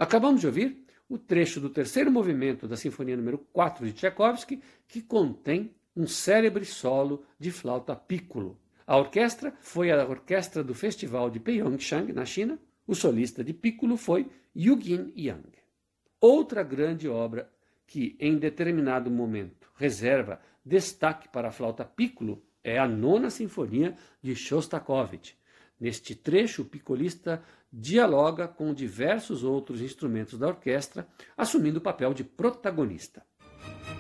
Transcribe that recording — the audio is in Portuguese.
Acabamos de ouvir o trecho do terceiro movimento da Sinfonia número 4 de Tchaikovsky, que contém um célebre solo de flauta piccolo. A orquestra foi a orquestra do Festival de Pyeongchang, na China. O solista de piccolo foi Yu-Jin Yang. Outra grande obra que, em determinado momento, reserva destaque para a flauta piccolo é a Nona Sinfonia de Shostakovich. Neste trecho, o piccolista dialoga com diversos outros instrumentos da orquestra, assumindo o papel de protagonista.